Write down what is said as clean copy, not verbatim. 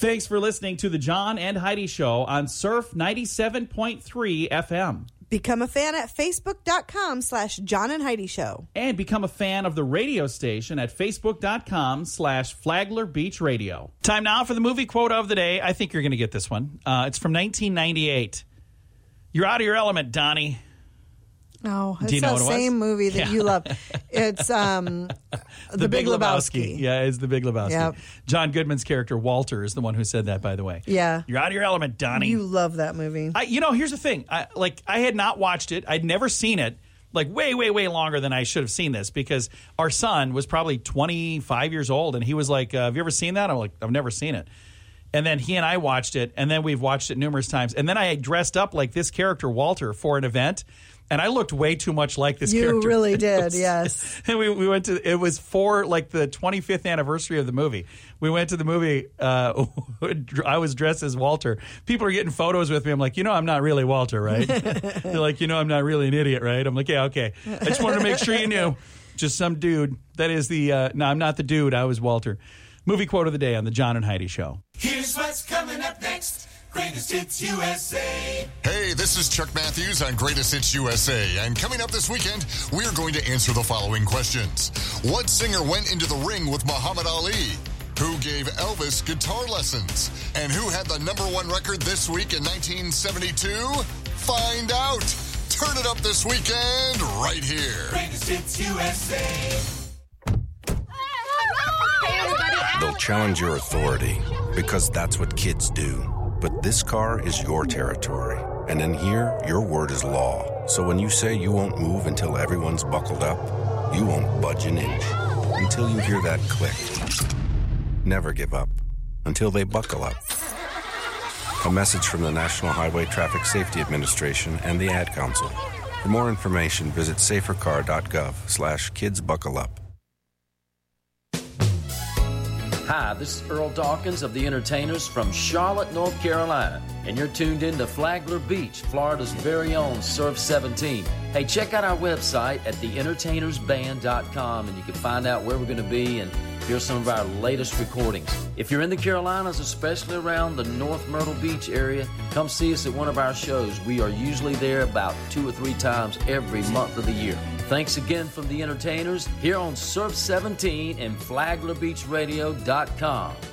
Thanks for listening to the John and Heidi Show on Surf 97.3 FM. Become a fan at Facebook.com/John and Heidi Show. And become a fan of the radio station at Facebook.com/Flagler Beach Radio. Time now for the movie quote of the day. I think you're going to get this one. It's from 1998. You're out of your element, Donnie. Oh, it's Do you know that what it was? same movie that you love. It's The Big Lebowski. Yeah, it's The Big Lebowski. Yep. John Goodman's character, Walter, is the one who said that, by the way. Yeah. You're out of your element, Donnie. You love that movie. Here's the thing. I had not watched it. I'd never seen it. Way, way, way longer than I should have seen this because our son was probably 25 years old, and he was like, have you ever seen that? I'm like, I've never seen it. And then he and I watched it, and then we've watched it numerous times. And then I dressed up like this character, Walter, for an event, and I looked way too much like this character. You really did, yes. And we went to, it was for like the 25th anniversary of the movie. We went to the movie. I was dressed as Walter. People are getting photos with me. I'm like, I'm not really Walter, right? They're like, I'm not really an idiot, right? I'm like, yeah, okay. I just wanted to make sure you knew. Just some dude. That is no, I'm not the dude. I was Walter. Movie quote of the day on the John and Heidi Show. Here's what's coming up next. Greatest Hits USA. Hey, this is Chuck Matthews on Greatest Hits USA. And coming up this weekend, we're going to answer the following questions. What singer went into the ring with Muhammad Ali? Who gave Elvis guitar lessons? And who had the #1 record this week in 1972? Find out. Turn it up this weekend right here. Greatest Hits USA. They'll challenge your authority because that's what kids do. But this car is your territory. And in here, your word is law. So when you say you won't move until everyone's buckled up, you won't budge an inch until you hear that click. Never give up until they buckle up. A message from the National Highway Traffic Safety Administration and the Ad Council. For more information, visit safercar.gov/kidsbuckleup. Hi, this is Earl Dawkins of The Entertainers from Charlotte, North Carolina, and you're tuned in to Flagler Beach, Florida's very own Surf 17. Hey, check out our website at theentertainersband.com, and you can find out where we're going to be and hear some of our latest recordings. If you're in the Carolinas, especially around the North Myrtle Beach area, come see us at one of our shows. We are usually there about 2 or 3 times every month of the year. Thanks again from The Entertainers here on Surf 17 and FlaglerBeachRadio.com.